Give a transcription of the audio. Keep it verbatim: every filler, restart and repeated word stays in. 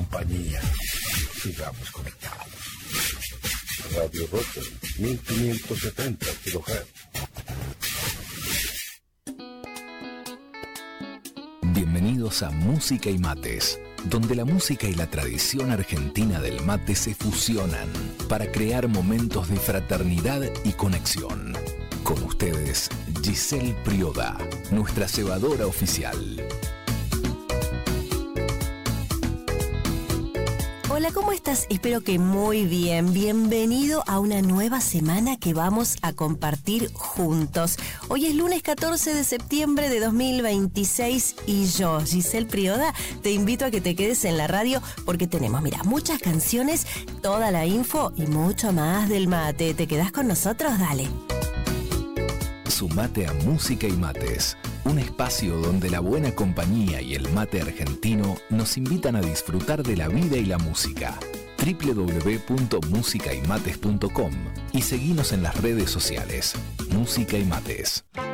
compañía. Sigamos conectados. Radio Rotter, mil quinientos setenta kilohertz. Bienvenidos a Música y Mates, donde la música y la tradición argentina del mate se fusionan para crear momentos de fraternidad y conexión. Con ustedes, Giselle Prioda, nuestra cebadora oficial. Hola, ¿cómo estás? Espero que muy bien. Bienvenido a una nueva semana que vamos a compartir juntos. Hoy es lunes catorce de septiembre de dos mil veintiséis y yo, Giselle Prioda, te invito a que te quedes en la radio porque tenemos, mira, muchas canciones, toda la info y mucho más del mate. ¿Te quedás con nosotros? Dale. Sumate a Música y Mates, un espacio donde la buena compañía y el mate argentino nos invitan a disfrutar de la vida y la música. doble u doble u doble u punto música y mates punto com y seguinos en las redes sociales. Música y Mates.